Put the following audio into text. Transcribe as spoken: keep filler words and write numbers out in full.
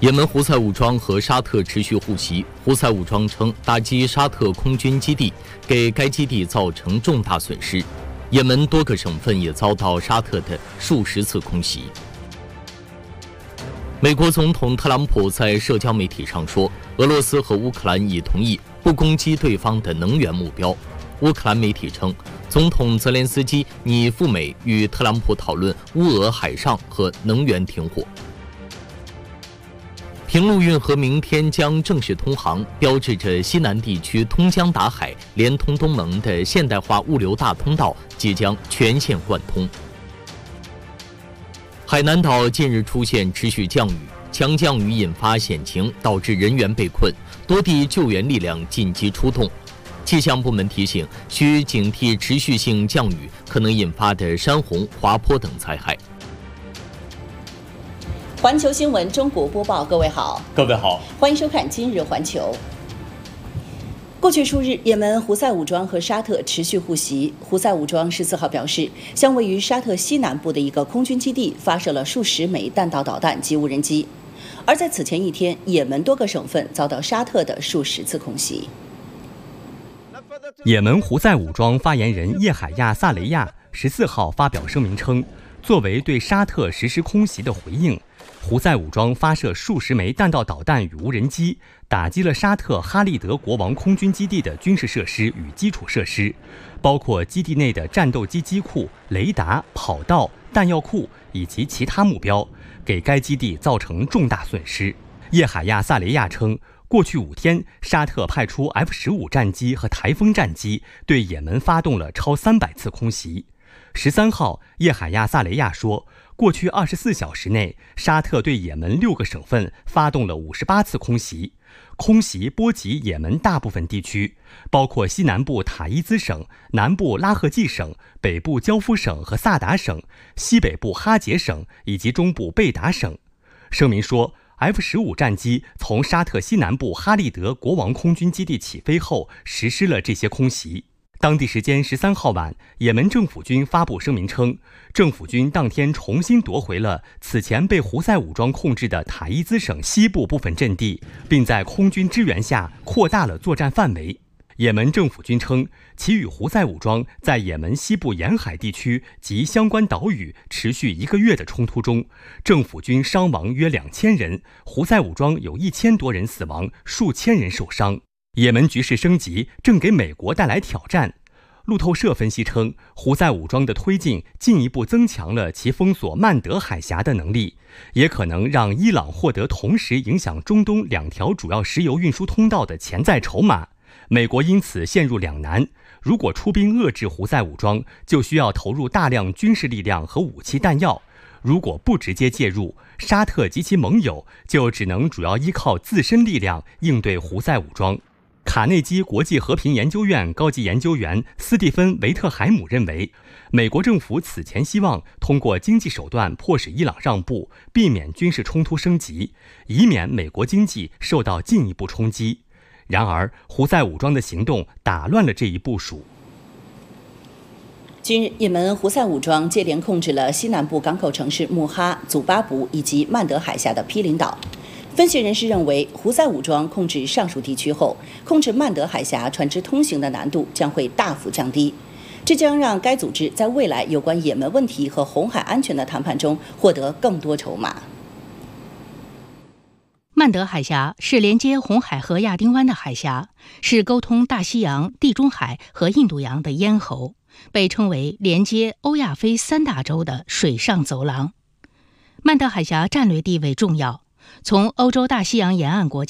也门胡塞武装和沙特持续互袭，胡塞武装称打击沙特空军基地，给该基地造成重大损失。也门多个省份也遭到沙特的数十次空袭。美国总统特朗普在社交媒体上说，俄罗斯和乌克兰已同意不攻击对方的能源目标。乌克兰媒体称，总统泽连斯基拟赴美与特朗普讨论乌俄海上和能源停火。平陆运河明天将正式通航，标志着西南地区通江达海、连通东盟的现代化物流大通道即将全线贯通。海南岛近日出现持续降雨，强降雨引发险情，导致人员被困，多地救援力量紧急出动。气象部门提醒，需警惕持续性降雨可能引发的山洪、滑坡等灾害。 环球新闻中国播报，各位好， 各位好， 欢迎收看今日环球。过去数日，也门胡塞武装和沙特持续互袭。胡塞武装十四号表示，向位于沙特西南部的一个空军基地发射了数十枚弹道导弹及无人机。而在此前一天，也门多个省份遭到沙特的数十次空袭。 也门胡塞武装发言人叶海亚·萨雷亚十四号发表声明称，作为对沙特实施空袭的回应，胡塞武装发射数十枚弹道导弹与无人机，打击了沙特哈利德国王空军基地的军事设施与基础设施，包括基地内的战斗机机库、雷达、跑道、弹药库以及其他目标，给该基地造成重大损失。叶海亚·萨雷亚称，过去五天，沙特派出 F 十五 战机和台风战机对也门发动了超三百次空袭。十三号，叶海亚·萨雷亚说，过去二十四小时内，沙特对也门六个省份发动了五十八次空袭，空袭波及也门大部分地区，包括西南部塔伊兹省、南部拉赫季省、北部焦夫省和萨达省、西北部哈杰省以及中部贝达省。声明说， F 十五 战机从沙特西南部哈利德国王空军基地起飞后，实施了这些空袭。当地时间十三号晚，也门政府军发布声明称，政府军当天重新夺回了此前被胡塞武装控制的塔伊兹省西部部分阵地，并在空军支援下扩大了作战范围。也门政府军称，其与胡塞武装在也门西部沿海地区及相关岛屿持续一个月的冲突中，政府军伤亡约两千人，胡塞武装有一千多人死亡，数千人受伤。也门局势升级正给美国带来挑战。路透社分析称，胡塞武装的推进进一步增强了其封锁曼德海峡的能力，也可能让伊朗获得同时影响中东两条主要石油运输通道的潜在筹码。美国因此陷入两难，如果出兵遏制胡塞武装，就需要投入大量军事力量和武器弹药；如果不直接介入，沙特及其盟友就只能主要依靠自身力量应对胡塞武装。卡内基国际和平研究院高级研究员斯蒂芬·维特海姆认为，美国政府此前希望通过经济手段迫使伊朗让步，避免军事冲突升级，以免美国经济受到进一步冲击。然而，胡塞武装的行动打乱了这一部署。 近日，也门胡塞武装接连控制了西南部港口城市穆哈、祖巴卜以及曼德海峡的毗邻岛。分析人士认为，胡塞武装控制上述地区后，控制曼德海峡船只通行的难度将会大幅降低，这将让该组织在未来有关也门问题和红海安全的谈判中获得更多筹码。 曼德海峡是连接红海和亚丁湾的海峡，是沟通大西洋、地中海和印度洋的咽喉，被称为连接欧亚非三大洲的水上走廊。曼德海峡战略地位重要，从欧洲大西洋沿岸国家